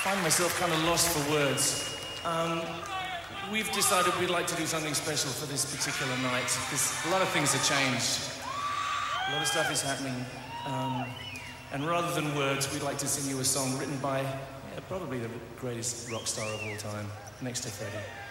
find myself kind of lost for words. We've decided we'd like to do something special for this particular night, because a lot of things have changed. A lot of stuff is happening. And rather than words, we'd like to sing you a song written by probably the greatest rock star of all time, next to Freddie.